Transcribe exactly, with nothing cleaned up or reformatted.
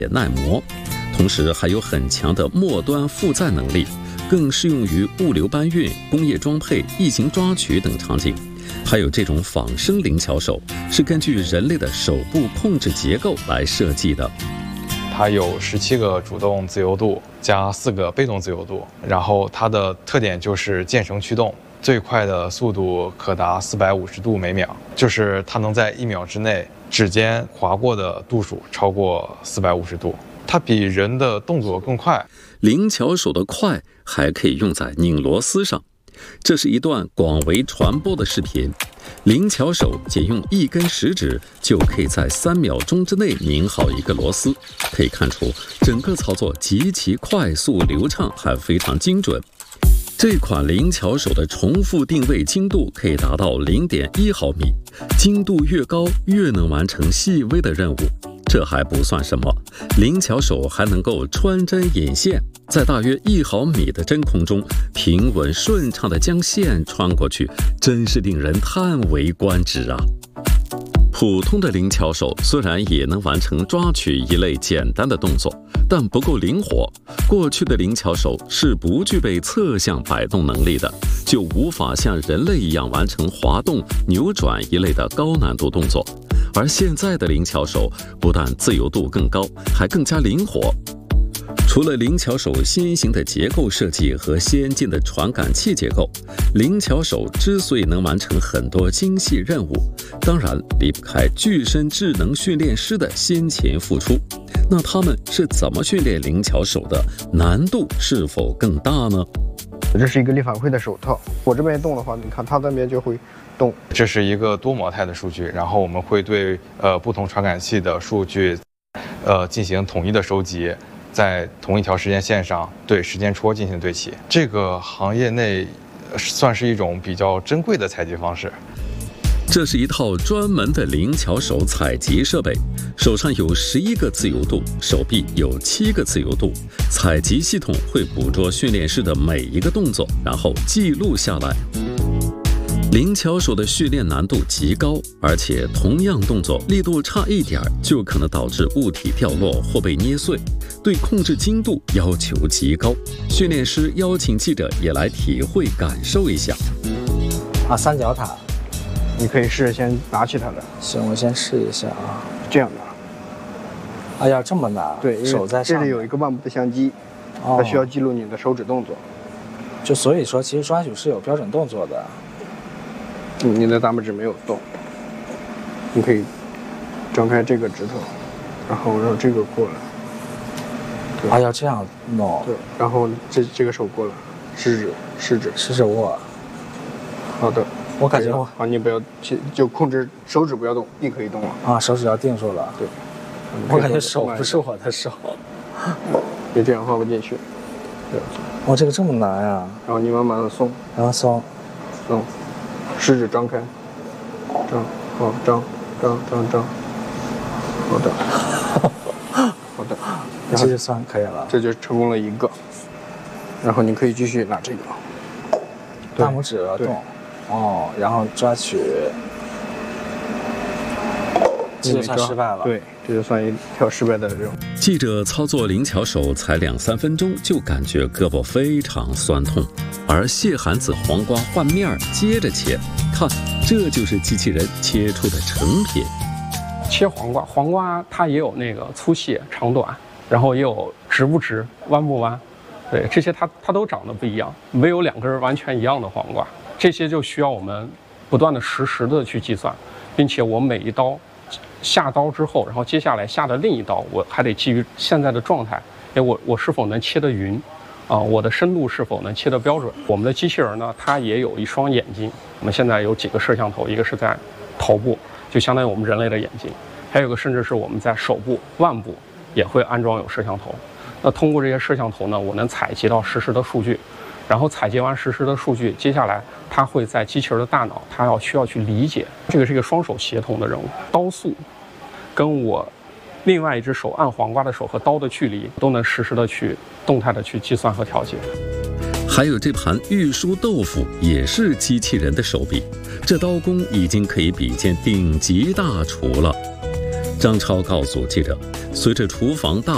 也耐磨，同时还有很强的末端负载能力，更适用于物流搬运、工业装配、异形抓取等场景。还有这种仿生灵巧手，是根据人类的手部控制结构来设计的。 它有十七个主动自由度加四个被动自由度，然后它的特点就是渐绳驱动，最快的速度可达四百五十度每秒，就是它能在一秒之内指尖划过的度数超过四百五十度，它比人的动作更快。 灵巧手的快还可以用在拧螺丝上。这是一段广为传播的视频，灵巧手仅用一根食指就可以在三秒钟之内拧好一个螺丝，可以看出整个操作极其快速流畅，还非常精准。这款灵巧手的重复定位精度可以达到 零点一毫米，精度越高越能完成细微的任务。这还不算什么，灵巧手还能够穿针引线，在大约一毫米的真空中平稳顺畅地将线穿过去，真是令人叹为观止啊！普通的灵巧手虽然也能完成抓取一类简单的动作，但不够灵活。过去的灵巧手是不具备侧向摆动能力的，就无法像人类一样完成滑动、扭转一类的高难度动作。而现在的灵巧手不但自由度更高，还更加灵活。除了灵巧手新型的结构设计和先进的传感器结构，灵巧手之所以能完成很多精细任务，当然离不开具身智能训练师的辛勤付出。那他们是怎么训练灵巧手的？难度是否更大呢？ 这是一个力反馈的手套，我这边动的话，你看它那边就会动。 这是一个多模态的数据，然后我们会对呃不同传感器的数据，呃进行统一的收集，在同一条时间线上对时间戳进行对齐。这个行业内算是一种比较珍贵的采集方式。 这是一套专门的灵巧手采集设备，手上有十一个自由度，手臂有七个自由度。采集系统会捕捉训练师的每一个动作，然后记录下来。灵巧手的训练难度极高，而且同样动作力度差一点就可能导致物体掉落或被捏碎，对控制精度要求极高。训练师邀请记者也来体会感受一下。 啊，三角塔。 你可以试着先拿起它的。 行，我先试一下啊。 这样拿。 哎呀，这么难。 对， 手在上面。 这里有一个腕部的相机，哦、它需要记录你的手指动作。 就所以说，其实抓取是有标准动作的。 嗯，你的大拇指没有动。你可以张开这个指头，然后让这个过来。 啊，要这样弄。 对，然后这这个手过来，食指，食指， 食指握。 好的。 我感觉我好，你不要去，就控制手指不要动，你可以动了啊，手指要定住了。 对， 我感觉手不是我的手， 你这样放不进去。对， 哇，这个这么难呀！ 然后你慢慢的松， 然后松， 松，食指张开，张，好，张，张，张，张，好的，好的， 这就算可以了， 这就成功了一个。然后你可以继续拿这个， 大拇指要动。哦，然后抓取，这就算失败了。 对，这就算一条失败的任务。 记者操作灵巧手才两三分钟，就感觉胳膊非常酸痛。而蟹韩子黄瓜换面接着切，看，这就是机器人切出的成品。 切黄瓜，黄瓜它也有那个粗细、长短，然后也有直不直、弯不弯，对，这些它它都长得不一样，没有两根完全一样的黄瓜。这些就需要我们不断的实时的去计算，并且我每一刀下刀之后，然后接下来下的另一刀，我还得基于现在的状态，哎，我我是否能切得匀，啊，我的深度是否能切得标准？我们的机器人呢，它也有一双眼睛，我们现在有几个摄像头，一个是在头部，就相当于我们人类的眼睛，还有一个甚至是我们在手部、腕部也会安装有摄像头。那通过这些摄像头呢，我能采集到实时的数据。然后采集完实时的数据，接下来它会在机器人的大脑，它要需要去理解，这个是一个双手协同的任务。刀速跟我另外一只手按黄瓜的手和刀的距离，都能实时的去动态的去计算和调节。 还有这盘玉酥豆腐也是机器人的手笔，这刀工已经可以比肩顶级大厨了。张超告诉记者，随着厨房大